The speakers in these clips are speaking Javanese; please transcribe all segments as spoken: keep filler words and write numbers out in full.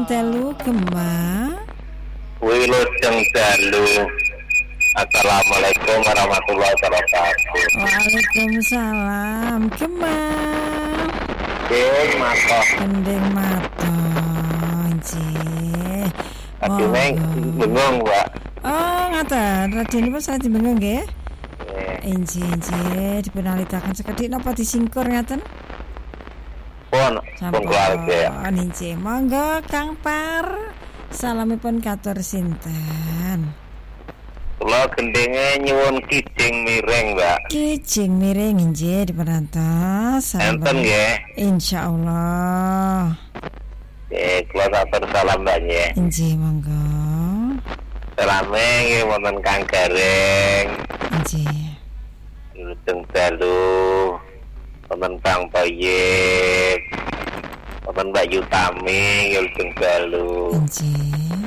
telu Gemah. Wilujeng dalu. Assalamualaikum warahmatullahi wabarakatuh. Waalaikumsalam Gemah. Ding mato. Kending mato. Nggih. Tapi neng bengong, Mbak. Oh, ngaten. Radine pun saya bengong nggih. Inji inji dipunalitaken sekedhik napa disingkur ngaten? Pun pun keluarga. Inji monggo Kang Par. Salamipun katur sinten? Kula gendenge nyuwun kijing miring, Mbak. Kijing miring inji dipunantos. Enten nggih. Insyaallah. Eh, kula katur salam Mbak nggih. Inji monggo. Salame nggih wonten Kang Gareng. Inji. Wilujeng dalu. Wonten Kang Bayit. Wonten Mbak Yutami wilujeng dalu. Inji.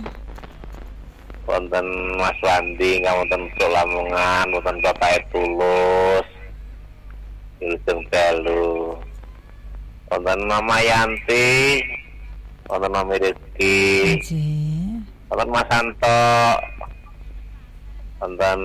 Wonten Mas Wandi ngapunten Lamongan, wonten Bapak Tulus. Wilujeng dalu. Wonten Mama Yanti, wonten Mami Rizki. Inji. Wonten Mas Santo. Wonten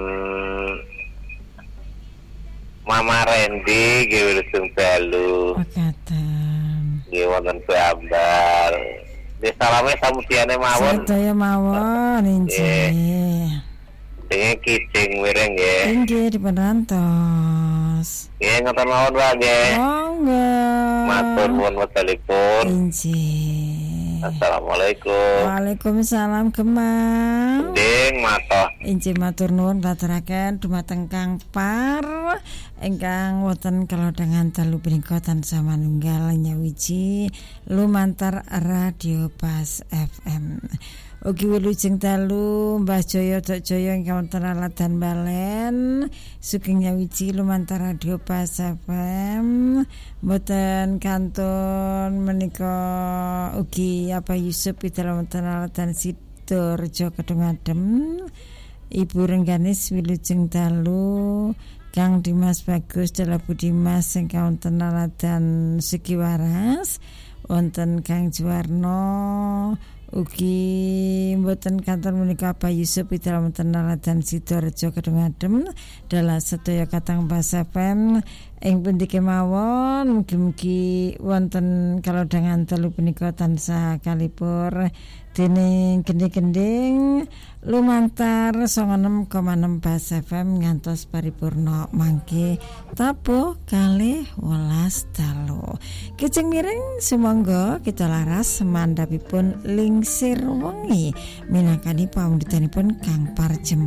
Mama Rendi nggih wilujeng dalu. Makaten. Nggih wonten Bu Ambal. Nggih salame samudiyane mawon. Sedaya mawon inji. Dene kijing miring nggih. Inggih dipunantos. Nggih ngoten mawon Pak nggih. Monggo. Matur nuwun wedalipun. Inji. Assalamualaikum. Waalaikumsalam Gemah. Ding mato. Inji matur nuwun aturaken dumateng Kang Par ingkang wonten kalodhangan dalu punika tansah manunggal nyawiji lumantar Radio Pas F M. Ugi wilujeng dalu Mbah Jaya Dok Jaya ingkang wonten Aladan Balen sugeng nyawiji lumantar Radio Pas F M. Mboten kantun menika ugi apa Yusuf dalam wonten Aladan Sidorejo Kedungadem. Ibu Rengganis wilujeng dalu Kang Dimas Bagus Dala Budimas ingkang wonten Aladan Sikiwaras, wonten Kang Juwarno ugi mboten kantor menika Pak Yusuf dalam wonten Aladan Sidorejo Kedungadem dalah sedaya katang basa pen ing pundi kemawon mugi-mugi wonten kalodhangan telu punika tansah kalipur dening gending-gending lumantar sanga enam koma enam Bas F M ngantos paripurna mangke tabuh kalih welas dalu. Kijing miring sumangga kita laras mandhapipun lingsir wengi minangkani pamundhitanipun Kang Parjem.